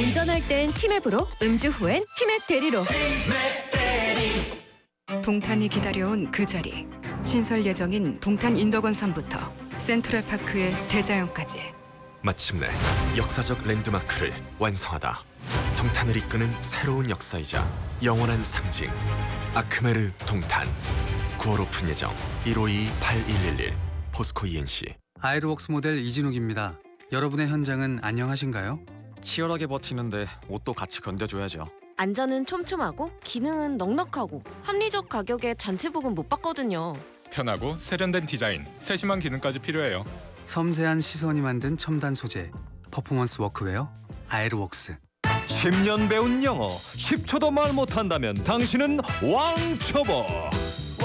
운전할 땐 티맵으로, 음주 후엔 티맵 대리로. 동탄이 기다려온 그 자리. 신설 예정인 동탄 인덕원선부터 센트럴파크의 대자연까지. 마침내 역사적 랜드마크를 완성하다. 동탄을 이끄는 새로운 역사이자 영원한 상징. 아크메르 동탄. 9월 오픈 예정. 1522-8111 포스코 ENC. 아이르웍스 모델 이진욱입니다. 여러분의 현장은 안녕하신가요? 치열하게 버티는데 옷도 같이 견뎌줘야죠. 안전은 촘촘하고 기능은 넉넉하고 합리적 가격에 단체복은 못 받거든요. 편하고 세련된 디자인, 세심한 기능까지 필요해요. 섬세한 시선이 만든 첨단 소재, 퍼포먼스 워크웨어 아이르웍스. 10년 배운 영어 10초도 말 못한다면 당신은 왕초보.